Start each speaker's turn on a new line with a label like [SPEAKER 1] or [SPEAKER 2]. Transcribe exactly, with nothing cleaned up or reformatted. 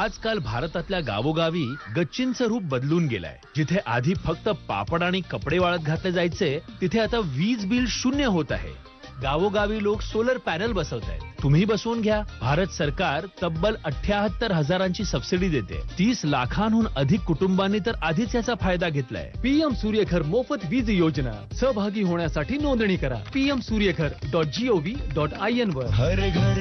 [SPEAKER 1] आजकाल भारतातल्या गावोगावी गच्चींचं रूप बदलून गेलंय. जिथे आधी फक्त पापड आणि कपडे वाळत घातले जायचे, तिथे आता वीज बिल शून्य होत आहे. गावोगावी लोक सोलर पॅनल बसवत आहेत. तुम्ही बसवून घ्या. भारत सरकार तब्बल अठ्ठ्याहत्तर हजारांची सबसिडी देते. तीस लाखांहून अधिक कुटुंबांनी तर आधीच याचा फायदा घेतलाय.
[SPEAKER 2] पीएम सूर्यघर मोफत वीज योजना. सहभागी होण्यासाठी नोंदणी करा PM Surya Ghar dot G O V dot I N वर.
[SPEAKER 3] हर घर